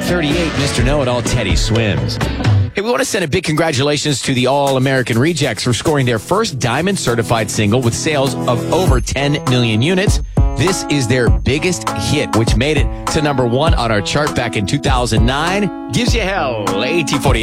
38, Mr. Know-It-All Teddy Swims. Hey, we want to send a big congratulations to the All-American Rejects for scoring their first Diamond certified single with sales of over 10 million units. This is their biggest hit, which made it to number 1 on our chart back in 2009. Gives you hell, AT40.